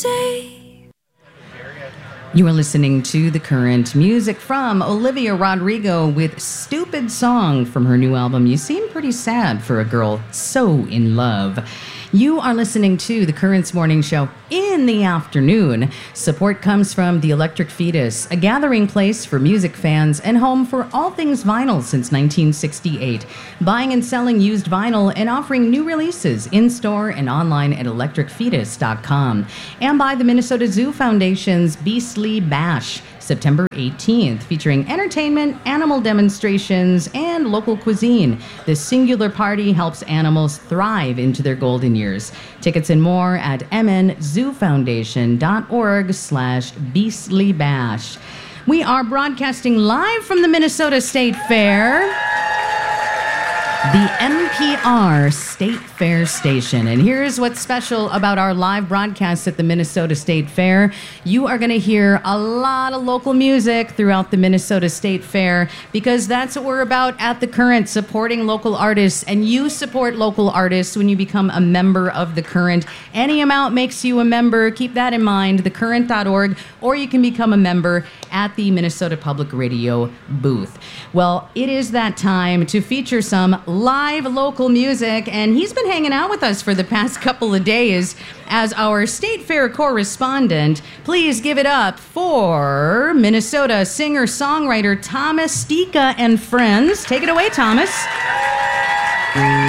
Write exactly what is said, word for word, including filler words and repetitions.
say. You are listening to The Current, music from Olivia Rodrigo with Stupid Song from her new album, You Seem Pretty Sad for a Girl So in Love. You are listening to The Current's morning show in the afternoon. Support comes from The Electric Fetus, a gathering place for music fans and home for all things vinyl since nineteen sixty-eight. Buying and selling used vinyl and offering new releases in-store and online at electric fetus dot com. And by the Minnesota Zoo Foundation's Beastly Bash, September eighteenth, featuring entertainment, animal demonstrations, and local cuisine. This singular party helps animals thrive into their golden years. Tickets and more at m n zoo foundation dot org slash beastly bash. We are broadcasting live from the Minnesota State Fair, the N P R State Fair Station. And here's what's special about our live broadcast at the Minnesota State Fair. You are going to hear a lot of local music throughout the Minnesota State Fair because that's what we're about at The Current, supporting local artists. And you support local artists when you become a member of The Current. Any amount makes you a member. Keep that in mind, the current dot org, or you can become a member at the Minnesota Public Radio booth. Well, it is that time to feature some live local music, and he's been hanging out with us for the past couple of days as our State Fair correspondent. Please give it up for Minnesota singer-songwriter Thomas Stika and friends. Take it away, Thomas.